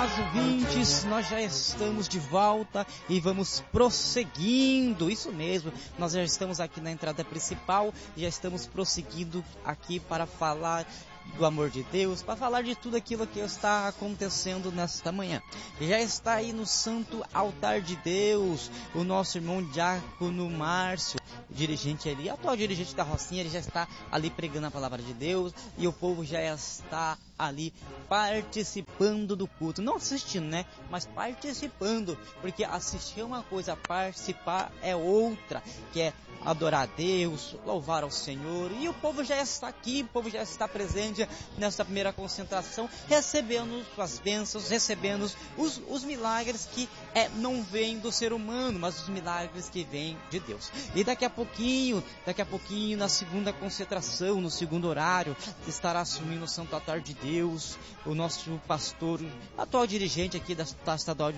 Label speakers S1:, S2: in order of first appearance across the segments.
S1: Amados ouvintes, nós já estamos de volta e vamos prosseguindo, isso mesmo, nós já estamos aqui na entrada principal e já estamos prosseguindo aqui para falar do amor de Deus, para falar de tudo aquilo que está acontecendo nesta manhã. Já está aí no santo altar de Deus o nosso irmão Diácono Márcio, dirigente ali, atual dirigente da Rocinha. Ele já está ali pregando a palavra de Deus e o povo já está ali participando do culto, não assistindo, né, mas participando, porque assistir é uma coisa, participar é outra, que é adorar a Deus, louvar ao Senhor. E o povo já está aqui, o povo já está presente nessa primeira concentração, recebendo as bênçãos, recebendo os milagres que não vêm do ser humano, mas os milagres que vêm de Deus. E daqui a pouquinho, na segunda concentração, no segundo horário, estará assumindo o santo altar de Deus o nosso pastor, atual dirigente aqui da estadual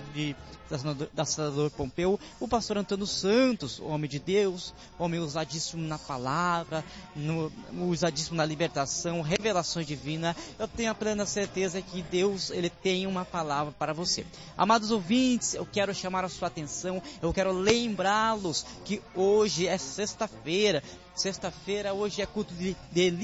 S1: da Senador Pompeu, o pastor Antônio Santos, homem de Deus, homem usadíssimo na palavra, usadíssimo na libertação, revelação divina. Eu tenho a plena certeza que Deus, ele tem uma palavra para você. Amados ouvintes, eu quero chamar a sua atenção, eu quero lembrá-los que hoje é sexta-feira. Sexta-feira, hoje é culto de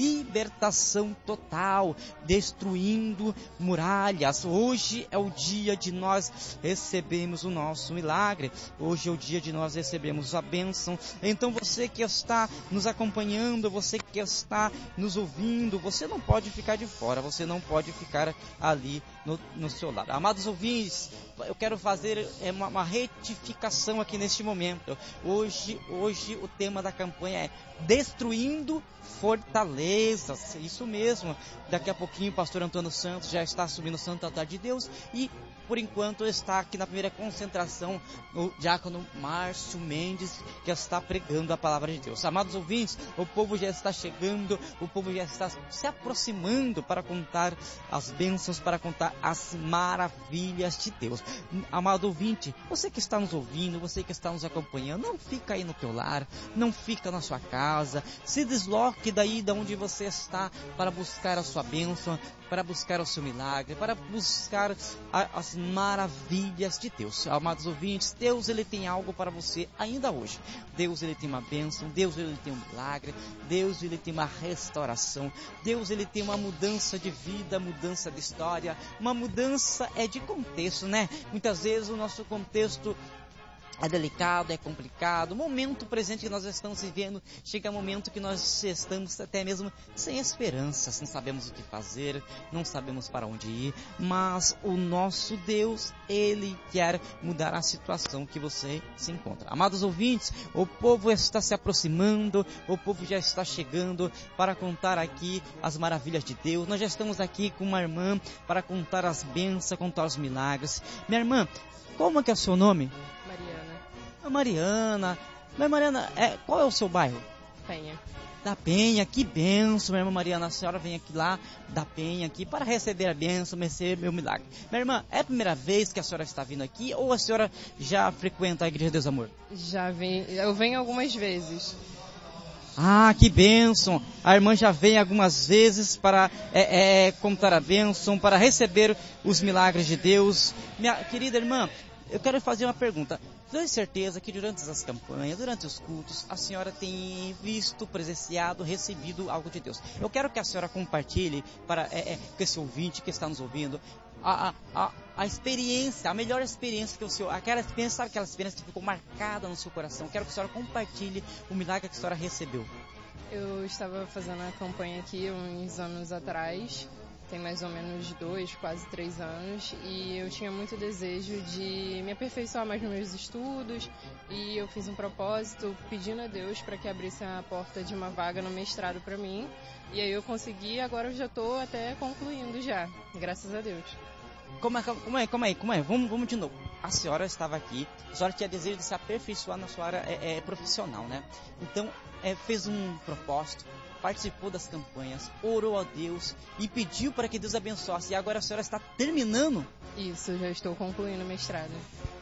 S1: libertação total, destruindo muralhas. Hoje é o dia de nós recebermos o nosso milagre. Hoje é o dia de nós recebermos a bênção. Então você que está nos acompanhando, você que está nos ouvindo, você não pode ficar de fora, você não pode ficar ali no seu lado. Amados ouvintes, eu quero fazer uma retificação aqui neste momento. Hoje o tema da campanha é Destruindo Fortalezas. Isso mesmo. Daqui a pouquinho o pastor Antônio Santos já está assumindo o santo altar de Deus e por enquanto está aqui na primeira concentração o diácono Márcio Mendes, que está pregando a palavra de Deus. Amados ouvintes, o povo já está chegando, o povo já está se aproximando para contar as bênçãos, para contar as maravilhas de Deus. Amado ouvinte, você que está nos ouvindo, você que está nos acompanhando, não fica aí no teu lar, não fica na sua casa, se desloque daí de onde você está para buscar a sua bênção, para buscar o seu milagre, para buscar as maravilhas de Deus. Amados ouvintes, Deus, ele tem algo para você ainda hoje. Deus, ele tem uma bênção, Deus, ele tem um milagre, Deus, ele tem uma restauração, Deus, ele tem uma mudança de vida, mudança de história, uma mudança de contexto, né? Muitas vezes o nosso contexto é delicado, é complicado. O momento presente que nós estamos vivendo, chega um momento que nós estamos até mesmo sem esperanças, não sabemos o que fazer, não sabemos para onde ir, mas o nosso Deus, ele quer mudar a situação que você se encontra. Amados ouvintes, o povo está se aproximando, o povo já está chegando para contar aqui as maravilhas de Deus. Nós já estamos aqui com uma irmã para contar as bênçãos, contar os milagres. Minha irmã, como é que é o seu nome? Mariana. Minha Mariana, qual é o seu bairro?
S2: Penha.
S1: Da Penha, que bênção, minha irmã Mariana. A senhora vem aqui lá da Penha aqui para receber a bênção, receber meu milagre. Minha irmã, é a primeira vez que a senhora está vindo aqui ou a senhora já frequenta a Igreja de Deus Amor?
S2: Eu venho algumas vezes.
S1: Ah, que bênção! A irmã já vem algumas vezes para contar a bênção, para receber os milagres de Deus. Minha querida irmã, eu quero fazer uma pergunta. Tenho certeza que durante as campanhas, durante os cultos, a senhora tem visto, presenciado, recebido algo de Deus. Eu quero que a senhora compartilhe com esse ouvinte que está nos ouvindo a experiência, a melhor experiência que o senhor, aquela experiência, sabe aquela experiência que ficou marcada no seu coração? Eu quero que a senhora compartilhe o milagre que a senhora recebeu.
S2: Eu estava fazendo a campanha aqui uns anos atrás, tem mais ou menos 2, quase 3 anos, e eu tinha muito desejo de me aperfeiçoar mais nos meus estudos, e eu fiz um propósito pedindo a Deus para que abrisse a porta de uma vaga no mestrado para mim, e aí eu consegui, agora eu já estou até concluindo já, graças a Deus.
S1: Como é? Vamos de novo. A senhora estava aqui, a senhora tinha desejo de se aperfeiçoar na sua área profissional, né? Então, fez um propósito, participou das campanhas, orou a Deus e pediu para que Deus abençoasse. E agora a senhora está terminando?
S2: Isso, já estou concluindo o mestrado.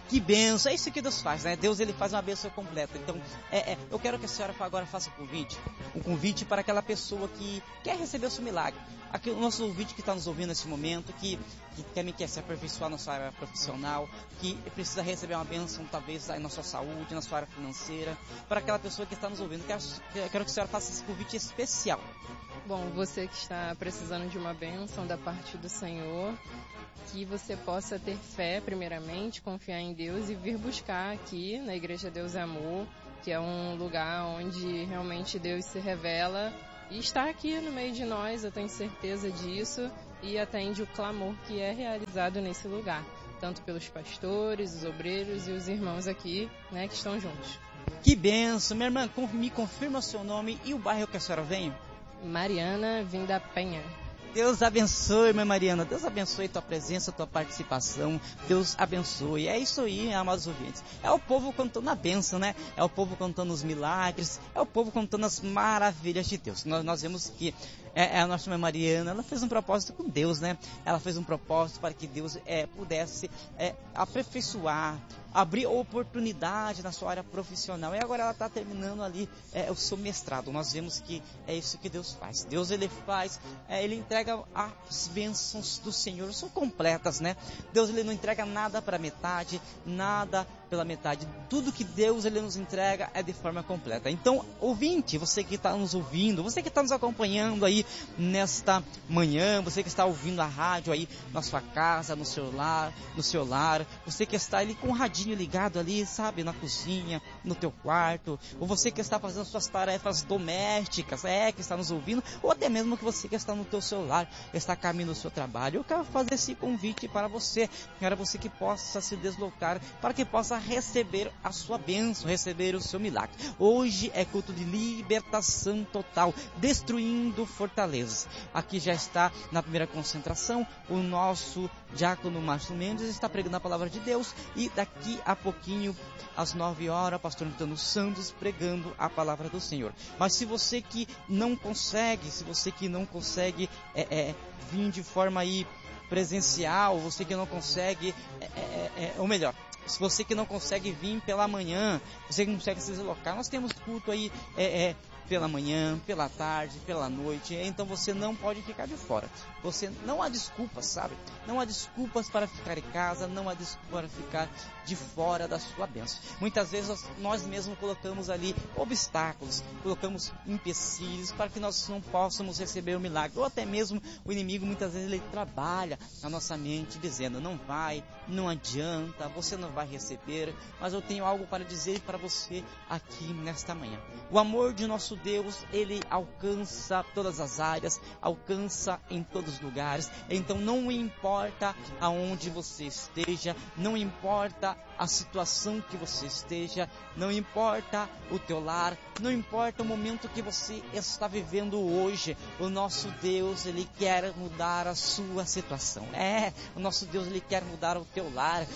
S1: Que bênção, é isso que Deus faz, né? Deus, ele faz uma bênção completa. Então, eu quero que a senhora agora faça um convite para aquela pessoa que quer receber o seu milagre. Aqui, o nosso ouvinte que está nos ouvindo nesse momento, que também quer se aperfeiçoar na sua área profissional, que precisa receber uma bênção, talvez, na sua saúde, na sua área financeira. Para aquela pessoa que está nos ouvindo, quero que a senhora faça esse convite especial.
S2: Bom, você que está precisando de uma bênção da parte do Senhor, que você possa ter fé, primeiramente, confiar em Deus e vir buscar aqui na Igreja Deus é Amor, que é um lugar onde realmente Deus se revela e está aqui no meio de nós, eu tenho certeza disso, e atende o clamor que é realizado nesse lugar, tanto pelos pastores, os obreiros e os irmãos aqui, né, que estão juntos.
S1: Que bênção, minha irmã, me confirma o seu nome e o bairro que a senhora vem?
S2: Mariana Vinda Penha.
S1: Deus abençoe, minha Mariana. Deus abençoe tua presença, tua participação. Deus abençoe. É isso aí, amados ouvintes. É o povo contando a bênção, né? É o povo contando os milagres. É o povo contando as maravilhas de Deus. Nós vemos que a nossa irmã Mariana, ela fez um propósito com Deus, né? Ela fez um propósito para que Deus pudesse aperfeiçoar, abrir oportunidade na sua área profissional. E agora ela está terminando ali o seu mestrado. Nós vemos que é isso que Deus faz. Deus, ele faz, ele entrega as bênçãos do Senhor, são completas, né? Deus, ele não entrega nada para metade, nada pela metade. Tudo que Deus, ele nos entrega é de forma completa. Então, ouvinte, você que está nos ouvindo, você que está nos acompanhando aí nesta manhã, você que está ouvindo a rádio aí na sua casa, no seu lar, você que está ali com o radinho ligado ali, sabe, na cozinha, no teu quarto, ou você que está fazendo suas tarefas domésticas, que está nos ouvindo, ou até mesmo que você que está no teu celular, está a caminho do seu trabalho. Eu quero fazer esse convite para você, para você que possa se deslocar, para que possa receber a sua bênção, receber o seu milagre. Hoje é culto de libertação total, destruindo fortalezas. Aqui já está na primeira concentração o nosso diácono Márcio Mendes, está pregando a palavra de Deus, e daqui a pouquinho, às 9 horas, pastor Antônio Santos pregando a palavra do Senhor. Mas se você que não consegue, vir de forma aí presencial, você que não consegue, ou melhor, se você que não consegue vir pela manhã, você que não consegue se deslocar, nós temos culto aí pela manhã, pela tarde, pela noite, então você não pode ficar de fora. Não há desculpas, sabe? Não há desculpas para ficar em casa, não há desculpas para ficar de fora da sua bênção. Muitas vezes nós mesmos colocamos ali obstáculos, colocamos empecilhos para que nós não possamos receber o milagre. Ou até mesmo o inimigo, muitas vezes, ele trabalha na nossa mente dizendo: não vai, não adianta, você não vai receber. Mas eu tenho algo para dizer para você aqui nesta manhã. O amor de nosso Deus, ele alcança todas as áreas, alcança em todos os lugares. Então não importa aonde você esteja, não importa a situação que você esteja, não importa o teu lar, não importa o momento que você está vivendo hoje, o nosso Deus, ele quer mudar a sua situação. O nosso Deus, ele quer mudar o teu lar.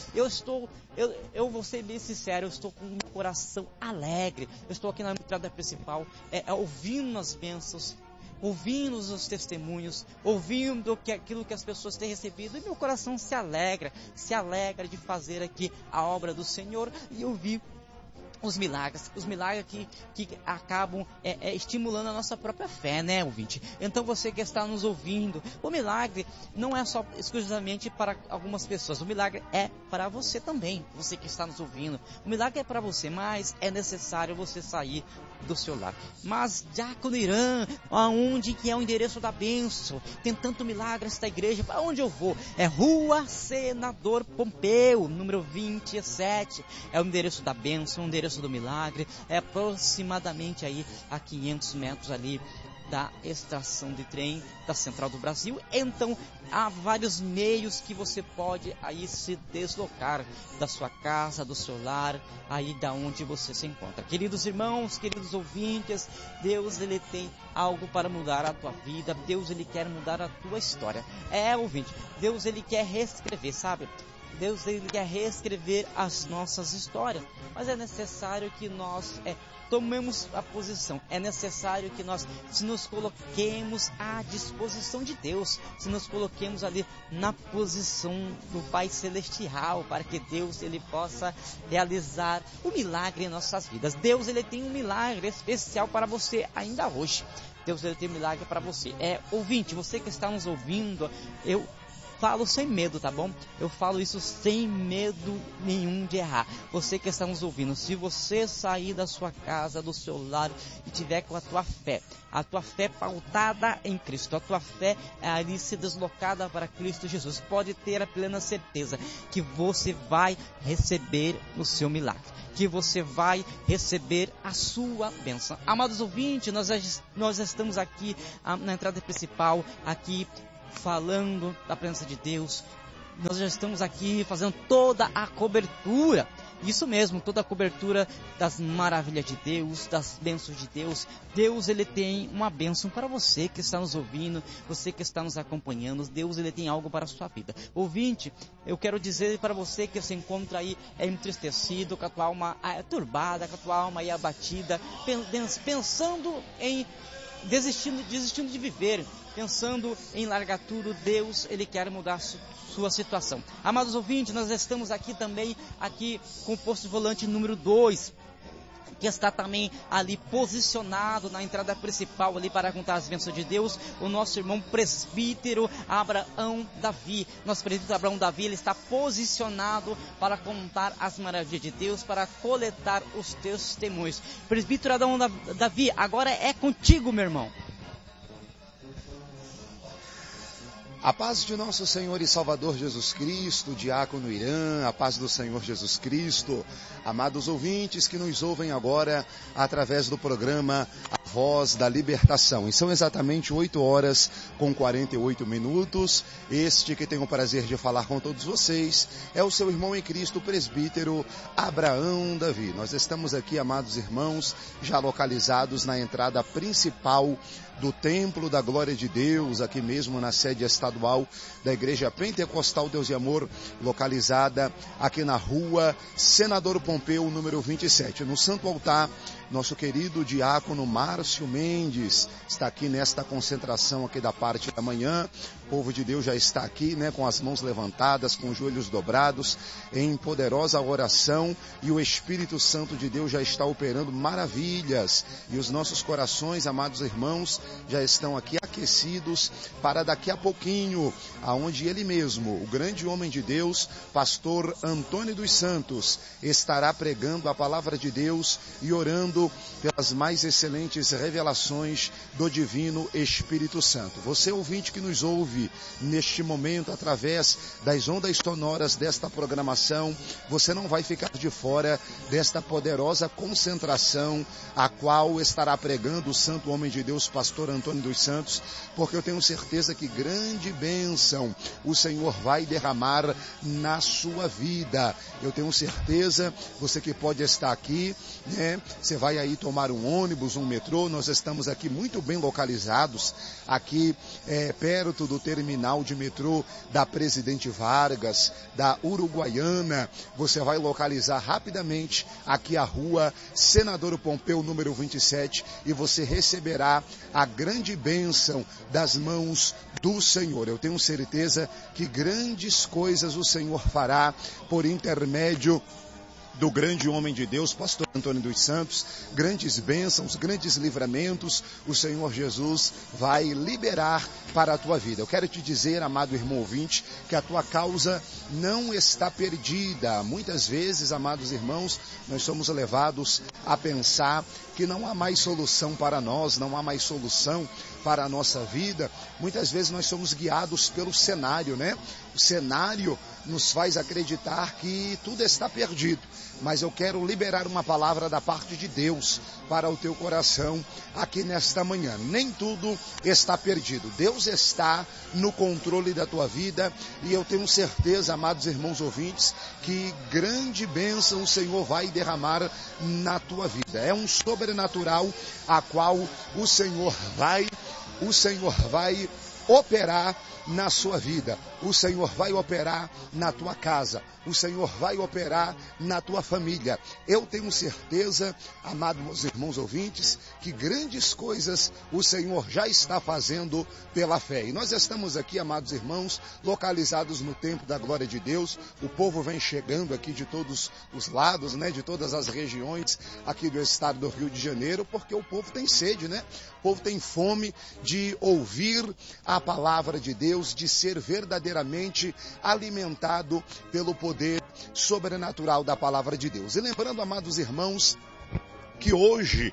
S1: Eu vou ser bem sincero, eu estou com o meu coração alegre. Eu estou aqui na entrada principal, ouvindo as bênçãos, ouvindo os testemunhos, ouvindo aquilo que as pessoas têm recebido, e meu coração se alegra de fazer aqui a obra do Senhor e ouvir os milagres que acabam estimulando a nossa própria fé, né, ouvinte? Então você que está nos ouvindo, o milagre não é só exclusivamente para algumas pessoas, o milagre é para você também, você que está nos ouvindo. O milagre é para você, mas é necessário você sair do seu lar. Mas, diácono Irã, aonde que é o endereço da bênção? Tem tanto milagre esta igreja, para onde eu vou? É Rua Senador Pompeu, número 27, é o endereço da bênção, o endereço do milagre, é aproximadamente aí a 500 metros ali da estação de trem da Central do Brasil. Então há vários meios que você pode aí se deslocar da sua casa, do seu lar, aí da onde você se encontra. Queridos irmãos, queridos ouvintes, Deus, ele tem algo para mudar a tua vida. Deus, ele quer mudar a tua história. Ouvinte, Deus, ele quer reescrever, sabe? Deus ele quer reescrever as nossas histórias, mas é necessário que nós tomemos a posição, é necessário que nós nos coloquemos à disposição de Deus, se nos coloquemos ali na posição do Pai Celestial, para que Deus ele possa realizar o milagre em nossas vidas. Deus ele tem um milagre especial para você ainda hoje. Deus ele tem um milagre para você. Ouvinte, você que está nos ouvindo, eu falo sem medo, tá bom? Eu falo isso sem medo nenhum de errar. Você que está nos ouvindo, se você sair da sua casa, do seu lar e tiver com a tua fé pautada em Cristo, a tua fé ali se deslocada para Cristo Jesus, pode ter a plena certeza que você vai receber o seu milagre, que você vai receber a sua bênção. Amados ouvintes, nós estamos aqui na entrada principal, aqui falando da presença de Deus. Nós já estamos aqui fazendo toda a cobertura, isso mesmo, toda a cobertura das maravilhas de Deus, das bênçãos de Deus. Deus ele tem uma bênção para você que está nos ouvindo, você que está nos acompanhando. Deus ele tem algo para a sua vida. Ouvinte, eu quero dizer para você que se encontra aí entristecido, com a tua alma turbada, com a tua alma aí abatida, pensando em desistindo de viver, pensando em largar tudo. Deus ele quer mudar sua situação. Amados ouvintes, nós estamos aqui também com o posto de volante número 2, que está também ali posicionado na entrada principal ali para contar as bênçãos de Deus, o nosso irmão presbítero Abraão Davi. Nosso presbítero Abraão Davi, ele está posicionado para contar as maravilhas de Deus, para coletar os testemunhos. Presbítero Abraão Davi, agora é contigo, meu irmão.
S3: A paz de nosso Senhor e Salvador Jesus Cristo, diácono Irã, a paz do Senhor Jesus Cristo, amados ouvintes que nos ouvem agora através do programa A Voz da Libertação. E são exatamente 8h48. Este que tem o prazer de falar com todos vocês é o seu irmão em Cristo, presbítero Abraão Davi. Nós estamos aqui, amados irmãos, já localizados na entrada principal do Templo da Glória de Deus, aqui mesmo na sede estadual da Igreja Pentecostal Deus e Amor, localizada aqui na rua Senador Pompeu, número 27. No Santo Altar, nosso querido diácono Márcio Mendes está aqui nesta concentração aqui da parte da manhã. O povo de Deus já está aqui, com as mãos levantadas, com os joelhos dobrados, em poderosa oração, e o Espírito Santo de Deus já está operando maravilhas. E os nossos corações, amados irmãos, já estão aqui aquecidos para daqui a pouquinho, aonde ele mesmo, o grande homem de Deus, pastor Antônio dos Santos, estará pregando a palavra de Deus e orando pelas mais excelentes revelações do divino Espírito Santo. Você, ouvinte que nos ouve neste momento através das ondas sonoras desta programação, você não vai ficar de fora desta poderosa concentração a qual estará pregando o santo homem de Deus, pastor Antônio dos Santos, porque eu tenho certeza que grande bênção o Senhor vai derramar na sua vida. Eu tenho certeza, você que pode estar aqui, você vai aí tomar um ônibus, um metrô. Nós estamos aqui muito bem localizados, aqui perto do terminal de metrô da Presidente Vargas, da Uruguaiana. Você vai localizar rapidamente aqui a rua Senador Pompeu, número 27, e você receberá a grande bênção das mãos do Senhor. Eu tenho certeza que grandes coisas o Senhor fará por intermédio do grande homem de Deus, pastor Antônio dos Santos. Grandes bênçãos, grandes livramentos, o Senhor Jesus vai liberar para a tua vida. Eu quero te dizer, amado irmão ouvinte, que a tua causa não está perdida. Muitas vezes, amados irmãos, nós somos levados a pensar que não há mais solução para nós, não há mais solução para a nossa vida. Muitas vezes nós somos guiados pelo cenário, O cenário nos faz acreditar que tudo está perdido. Mas eu quero liberar uma palavra da parte de Deus para o teu coração aqui nesta manhã. Nem tudo está perdido. Deus está no controle da tua vida, e eu tenho certeza, amados irmãos ouvintes, que grande bênção o Senhor vai derramar na tua vida. É um sobrenatural a qual o Senhor vai operar na sua vida. O Senhor vai operar na tua casa. O Senhor vai operar na tua família. Eu tenho certeza, amados irmãos ouvintes, que grandes coisas o Senhor já está fazendo pela fé. E nós estamos aqui, amados irmãos, localizados no Templo da Glória de Deus. O povo vem chegando aqui de todos os lados, né, de todas as regiões aqui do estado do Rio de Janeiro, porque o povo tem sede, né? O povo tem fome de ouvir a palavra de Deus, de ser verdadeiramente alimentado pelo poder sobrenatural da palavra de Deus. E lembrando, amados irmãos, que hoje,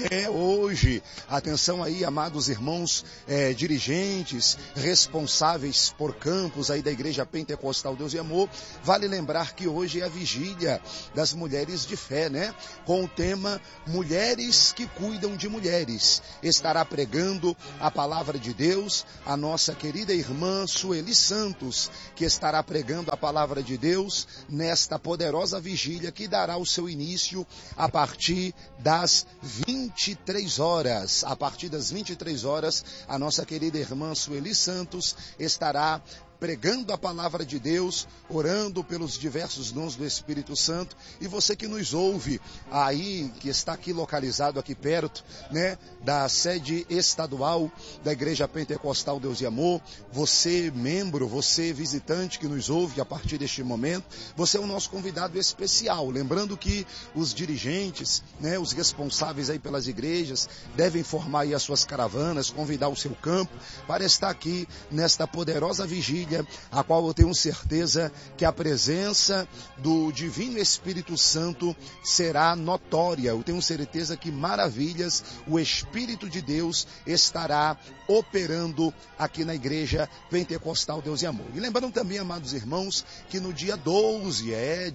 S3: atenção aí, amados irmãos, dirigentes, responsáveis por campos aí da Igreja Pentecostal Deus e Amor, vale lembrar que hoje é a vigília das mulheres de fé, né? Com o tema Mulheres que Cuidam de Mulheres. Estará pregando a palavra de Deus a nossa querida irmã Sueli Santos, que estará pregando a palavra de Deus nesta poderosa vigília que dará o seu início a partir das 23 horas. A partir das 23 horas, a nossa querida irmã Sueli Santos estará pregando a palavra de Deus, orando pelos diversos dons do Espírito Santo. E você que nos ouve aí, que está aqui localizado aqui perto, né, da sede estadual da Igreja Pentecostal Deus e Amor, você membro, você visitante que nos ouve a partir deste momento, você é o nosso convidado especial. Lembrando que os dirigentes, né, os responsáveis aí pelas igrejas, devem formar aí as suas caravanas, convidar o seu campo para estar aqui nesta poderosa vigília, a qual eu tenho certeza que a presença do Divino Espírito Santo será notória. Eu tenho certeza que maravilhas o Espírito de Deus estará operando aqui na Igreja Pentecostal Deus e Amor. E lembrando também, amados irmãos, que no dia 12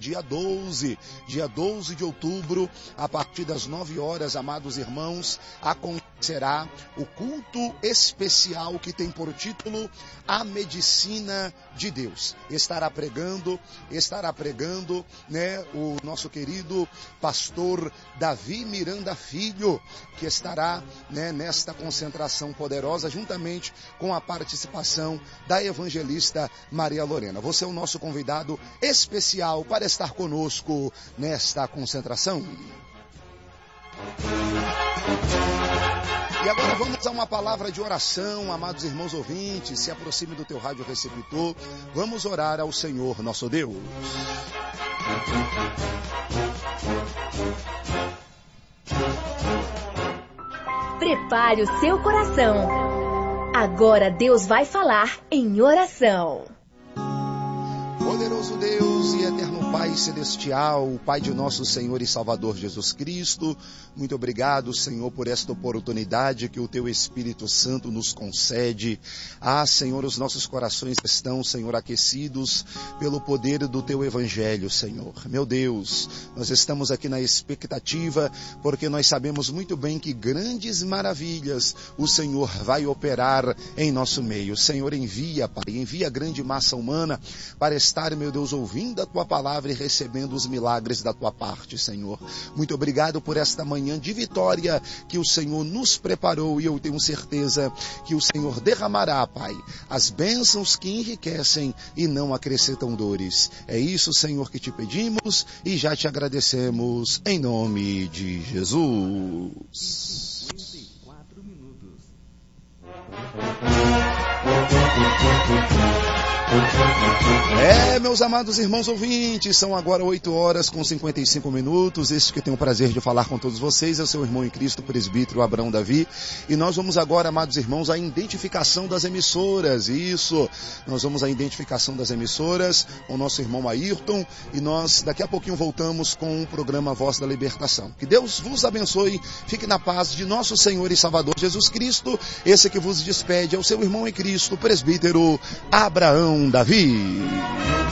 S3: de outubro, a partir das 9 horas, amados irmãos, acontecerá o culto especial que tem por título A Medicina de Deus. Estará pregando, né, o nosso querido pastor Davi Miranda Filho, que estará, né, nesta concentração poderosa, juntamente com a participação da evangelista Maria Lorena. Você é o nosso convidado especial para estar conosco nesta concentração. E agora vamos a uma palavra de oração, amados irmãos ouvintes, se aproxime do teu rádio receptor, vamos orar ao Senhor nosso Deus.
S4: Prepare o seu coração. Agora Deus vai falar em oração.
S3: Poderoso Deus e eterno Pai Celestial, Pai de nosso Senhor e Salvador Jesus Cristo, muito obrigado, Senhor, por esta oportunidade que o Teu Espírito Santo nos concede. Senhor, os nossos corações estão, Senhor, aquecidos pelo poder do Teu Evangelho, Senhor. Meu Deus, nós estamos aqui na expectativa, porque nós sabemos muito bem que grandes maravilhas o Senhor vai operar em nosso meio. Senhor, envia, Pai, envia grande massa humana para estar, meu Deus, ouvindo a Tua palavra e recebendo os milagres da Tua parte, Senhor. Muito obrigado por esta manhã de vitória que o Senhor nos preparou, e eu tenho certeza que o Senhor derramará, Pai, as bênçãos que enriquecem e não acrescentam dores. É isso, Senhor, que te pedimos e já te agradecemos em nome de Jesus.
S5: 54 minutos.
S3: Meus amados irmãos ouvintes, são agora 8 horas com 55 minutos. Este que tenho o prazer de falar com todos vocês é o seu irmão em Cristo, presbítero Abraão Davi. E nós vamos agora, amados irmãos, à identificação das emissoras. Isso, nós vamos à identificação das emissoras com o nosso irmão Ayrton. E nós daqui a pouquinho voltamos com o programa Voz da Libertação. Que Deus vos abençoe, fique na paz de nosso Senhor e Salvador Jesus Cristo. Esse que vos despede é o seu irmão em Cristo, presbítero Abraão Davi.